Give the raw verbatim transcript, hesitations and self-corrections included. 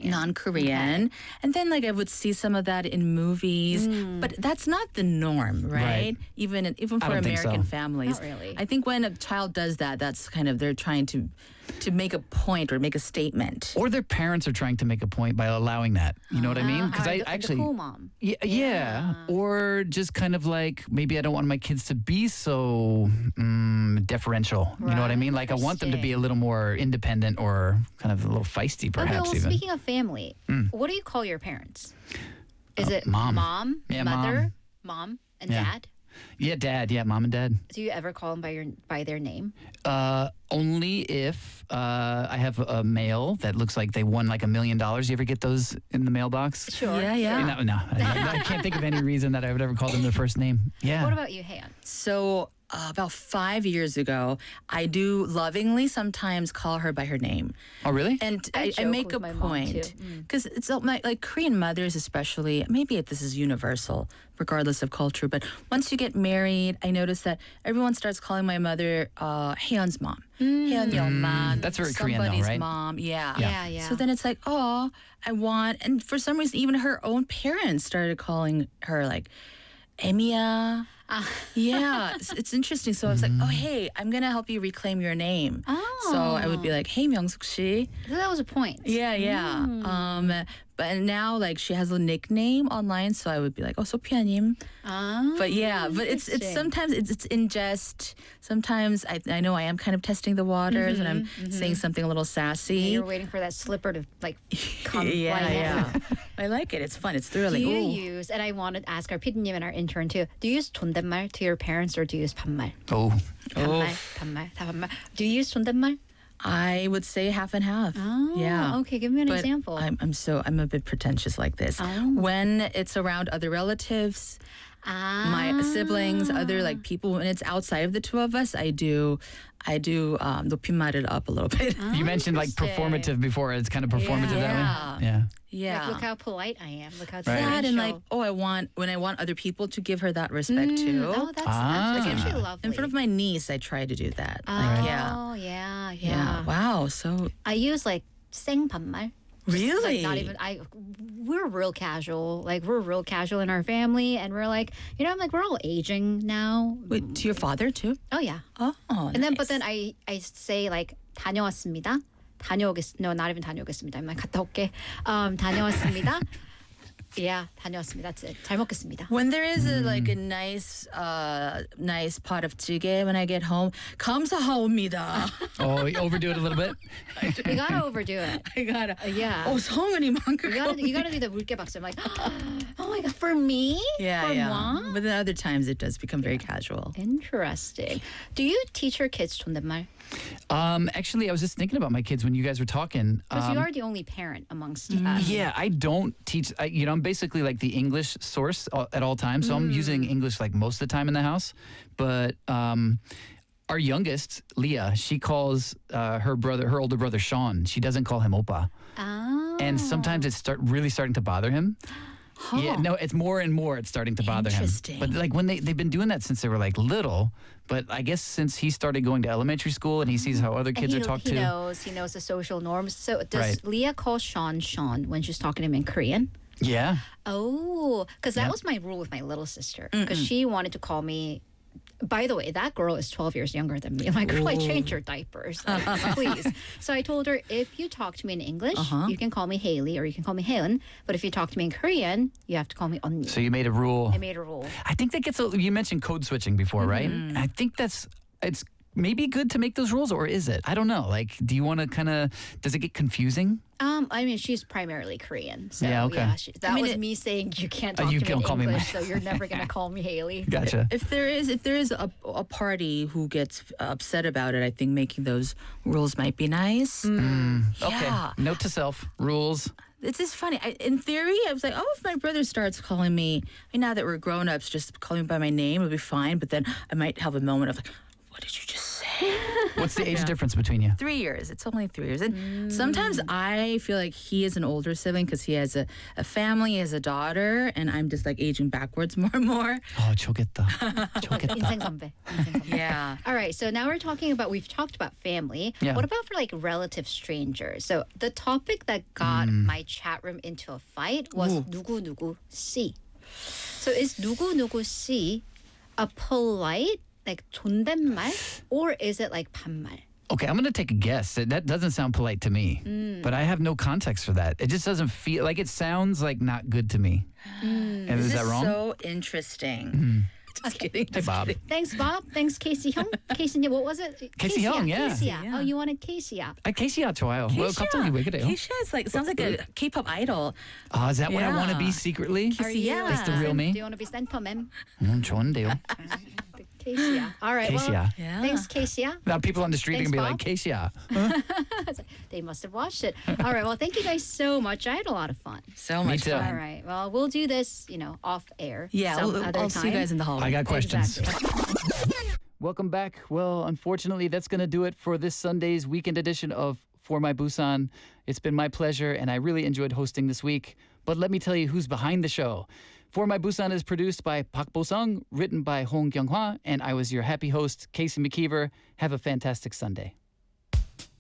non-Korean. non-Korean. Okay. And then like I would see some of that in movies, Mm. but that's not the norm, right? Right. Even even I for don't think American so. families. Not really. I think when a child does that, that's kind of they're trying to to make a point or make a statement. Or their parents are trying to make a point by allowing that. You know what I mean? Because I the, actually. the cool mom. Yeah, yeah, or just kind of like maybe I don't want my kids to be so mm, deferential. You know what I Right. mean? Like I want them to be a Interesting. little more independent or kind of a little feisty, Okay, perhaps well, even. speaking of family, Mm. what do you call your parents? Is Uh, it mom. mom, Yeah, mother, mom, and Yeah. dad? Yeah, dad. Yeah, mom and dad. Do you ever call them by your by their name? Uh, only if uh, I have a mail that looks like they won like a million dollars. You ever get those in the mailbox? Sure. Yeah, yeah. No, no. I, I can't think of any reason that I would ever call them their first name. Yeah. What about you, Hayan? So uh, about five years ago, I do lovingly sometimes call her by her name. oh, really? And I I, I joke make with a my mom, point too. Mm. because it's all my like Korean mothers, especially. Maybe this is universal, regardless of culture. But once you get married, I notice that everyone starts calling my mother uh, Haeyeon's mom, Haeyeon 엄마. Mm, that's very Korean though, somebody's right? mom. Yeah. Yeah, yeah. So then it's like, oh, I want, and for some reason, even her own parents started calling her like. Emiya. Ah. Yeah, it's, it's interesting. So I was like, oh, hey, I'm going to help you reclaim your name. Oh. So I would be like, hey, Myeong-suk 씨. So that was a point. Yeah, yeah. Um, but now, like, she has a nickname online, so I would be like, oh, 소피아님. Ah, But yeah, but it's it's interesting. sometimes it's, it's in jest. Sometimes I I know I am kind of testing the waters and I'm saying something a little sassy. You're waiting for that slipper to like come yeah, fly yeah. out. I like it. It's fun. It's Do thrilling. you Ooh. use, and I wanted to ask our 피디님 and our intern too, do you use 존댓말 to your parents or do you use 반말? oh. 반말, 반말, 다 반말. Do you use 존댓말? I would say half and half. Oh, yeah. okay. Give me an But example. I'm, I'm so I'm a bit pretentious like this. Oh. When it's around other relatives, ah. my siblings, other like people, when it's outside of the two of us, I do, I do um, 높임말을 up a little bit. You mentioned like Interesting. performative before. It's kind of performative Yeah. that way. Yeah. yeah. Like, look how polite I am. Look how Right. that and like, deferential. oh, I want when I want other people to give her that respect too. Oh, that's, Ah. that's actually lovely. In front of my niece, I try to do that. Oh, Like, yeah, yeah, yeah. yeah. Wow. So I use like 생반말. Just, like, really, not even I. We're real casual. Like we're real casual in our family, and we're like, you know, I'm like we're all aging now. Wait, to your father too? Oh yeah. Oh, And then, but nice. then I I say like 다녀왔습니다. 다녀오겠. No, not even 다녀오겠습니다. I'm like 갔다 올게. Um, 다녀왔습니다. Yeah, 다녀왔습니다. That's it. 잘 먹겠습니다. When there is a, like a nice, uh, nice pot of 찌개 when I get home, 감사합니다. Oh, you overdo it a little bit. You gotta overdo it. I gotta. Uh, yeah. Oh, 성은이만큼. You gotta, you gotta do the 물개박수. I'm like, oh my god, for me? Yeah, for yeah. moi? But then other times it does become very casual. Interesting. Do you teach your kids 존댓말? Um, actually, I was just thinking about my kids when you guys were talking. Because Um, you are the only parent amongst us. Yeah, I don't teach. I, you know, I'm basically like the English source a- at all times, so I'm using English like most of the time in the house. But um, our youngest, Leah, she calls uh, her brother, her older brother Sean. She doesn't call him Opa, Oh. and sometimes it's start really starting to bother him. Yeah, no, it's more and more it's starting to bother him. Interesting. But like when they they've been doing that since they were like little. But I guess since he started going to elementary school and he sees how other And kids he, are talked he to. knows, he knows the social norms. So does Right. Leah call Sean Sean when she's talking to him in Korean? Yeah. Oh, because that Yeah. was my rule with my little sister. Because she wanted to call me. By the way, that girl is twelve years younger than me. I'm like, girl, I changed your diapers. Like, please. So I told her, if you talk to me in English, Uh-huh. you can call me Haley or you can call me Helen. But if you talk to me in Korean, you have to call me 언니. So you made a rule. I made a rule. I think that gets a, you mentioned code switching before, right? I think that's it's maybe good to make those rules, or is it? I don't know. Like, do you want to kind of? Does it get confusing? Um, I mean, she's primarily Korean. So Yeah, yeah, okay. she, that mean, was it- me saying you can't Oh, talk you to me don't in call me English, my- so you're never gonna call me Haley. Gotcha. If there is, if there is a, a party who gets upset about it, I think making those rules might be nice. Okay. Yeah. Note to self: rules. It's just funny. I, in theory, I was like, oh, if my brother starts calling me, I mean, now that we're grown ups, just calling me by my name would be fine. But then I might have a moment of like, what did you just say? What's the age difference between you? Three years. It's only three years. And sometimes I feel like he is an older sibling because he has a, a family, he has a daughter, and I'm just like aging backwards more and more. Oh, 좋겠다. 좋겠다. 인생 선배. 인생 선배. Yeah. All right, so now we're talking about, we've talked about family. Yeah. What about for like relative strangers? So the topic that got my chat room into a fight was 누구 누구 씨. So is 누구 누구 씨 a polite like 존댓말 or is it like 반말? Okay, I'm going to take a guess. That doesn't sound polite to me, but I have no context for that. It just doesn't feel like it sounds like not good to me. And This is that wrong? so interesting. Just kidding. Hey, Just Bob. kidding. Thanks, Bob. Thanks, Casey Hyung. Casey, what was it? Casey Hyung, yeah. Casey, Yeah. Oh, you wanted Casey. 아, 케이씨야 좋아요. 뭐 갑자기 왜 그래요? Keisha is like sounds like a K-pop idol. Oh, is that what I want to be Yeah. secretly? Are you, Yeah. That's the real me? Do you want to be center mem? 음, 좋은데요. Casey. All right. Well, 케이씨야. Yeah. thanks, Casey. Now people on the street are Thanks, going to be like, Bob. 케이씨야. They must have watched it. All right. Well, thank you guys so much. I had a lot of fun. So Me much too. All fun. right. Well, we'll do this, you know, off air. Yeah, some we'll, other I'll time. see you guys in the hallway. I got questions. Exactly. Welcome back. Well, unfortunately, that's going to do it for this Sunday's weekend edition of For My Busan. It's been my pleasure, and I really enjoyed hosting this week. But let me tell you who's behind the show. For My Busan is produced by Park Bo-sung, written by Hong Kyung-hwa, and I was your happy host, Casey McKeever. Have a fantastic Sunday.